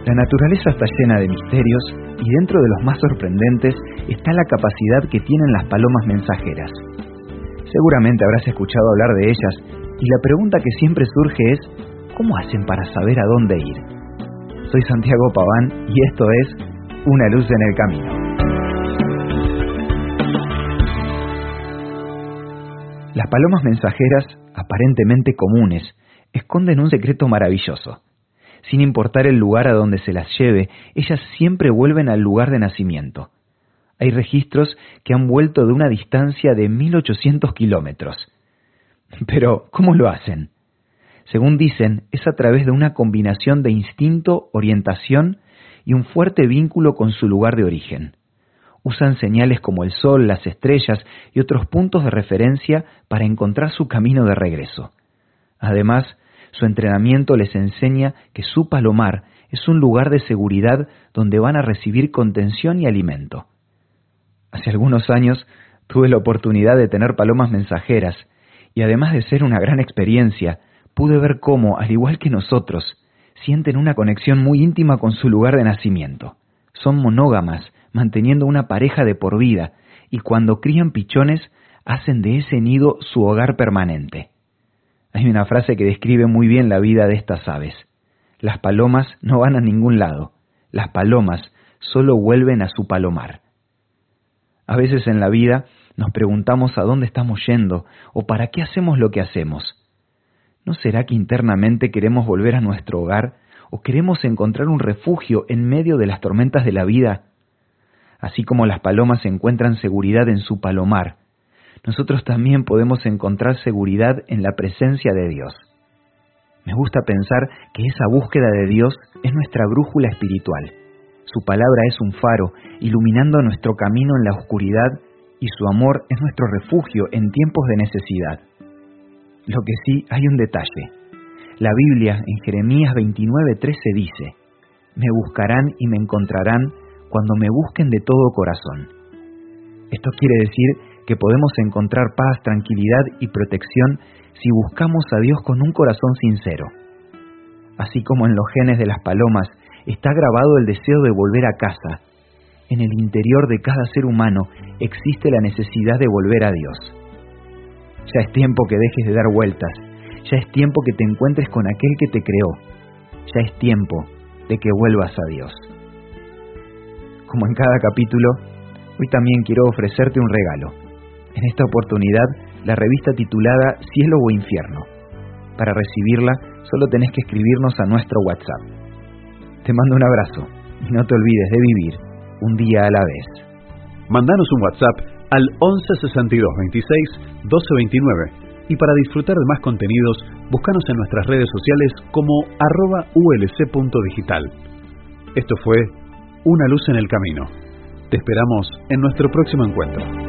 La naturaleza está llena de misterios y dentro de los más sorprendentes está la capacidad que tienen las palomas mensajeras. Seguramente habrás escuchado hablar de ellas y la pregunta que siempre surge es ¿cómo hacen para saber a dónde ir? Soy Santiago Paván y esto es Una luz en el camino. Las palomas mensajeras, aparentemente comunes, esconden un secreto maravilloso. Sin importar el lugar a donde se las lleve, ellas siempre vuelven al lugar de nacimiento. Hay registros que han vuelto de una distancia de 1800 kilómetros. Pero, ¿cómo lo hacen? Según dicen, es a través de una combinación de instinto, orientación y un fuerte vínculo con su lugar de origen. Usan señales como el sol, las estrellas y otros puntos de referencia para encontrar su camino de regreso. Además, su entrenamiento les enseña que su palomar es un lugar de seguridad donde van a recibir contención y alimento. Hace algunos años tuve la oportunidad de tener palomas mensajeras y además de ser una gran experiencia, pude ver cómo, al igual que nosotros, sienten una conexión muy íntima con su lugar de nacimiento. Son monógamas, manteniendo una pareja de por vida, y cuando crían pichones, hacen de ese nido su hogar permanente. Hay una frase que describe muy bien la vida de estas aves. Las palomas no van a ningún lado. Las palomas solo vuelven a su palomar. A veces en la vida nos preguntamos a dónde estamos yendo o para qué hacemos lo que hacemos. ¿No será que internamente queremos volver a nuestro hogar o queremos encontrar un refugio en medio de las tormentas de la vida? Así como las palomas encuentran seguridad en su palomar, nosotros también podemos encontrar seguridad en la presencia de Dios. Me gusta pensar que esa búsqueda de Dios es nuestra brújula espiritual. Su palabra es un faro, iluminando nuestro camino en la oscuridad, y su amor es nuestro refugio en tiempos de necesidad. Lo que sí, hay un detalle. La Biblia, en Jeremías 29:13 dice: «Me buscarán y me encontrarán cuando me busquen de todo corazón». Esto quiere decir que podemos encontrar paz, tranquilidad y protección si buscamos a Dios con un corazón sincero. Así como en los genes de las palomas está grabado el deseo de volver a casa, en el interior de cada ser humano existe la necesidad de volver a Dios. Ya es tiempo que dejes de dar vueltas, ya es tiempo que te encuentres con aquel que te creó, ya es tiempo de que vuelvas a Dios. Como en cada capítulo, hoy también quiero ofrecerte un regalo. En esta oportunidad, la revista titulada Cielo o Infierno. Para recibirla, solo tenés que escribirnos a nuestro WhatsApp. Te mando un abrazo y no te olvides de vivir un día a la vez. Mandanos un WhatsApp al 11 62 26 12 29 y para disfrutar de más contenidos, búscanos en nuestras redes sociales como @ulc.digital. Esto fue Una luz en el camino. Te esperamos en nuestro próximo encuentro.